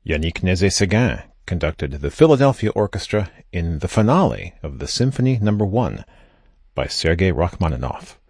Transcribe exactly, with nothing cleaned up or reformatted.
Yannick Nézet-Séguin conducted the Philadelphia Orchestra in the finale of the Symphony Number One by Sergei Rachmaninoff.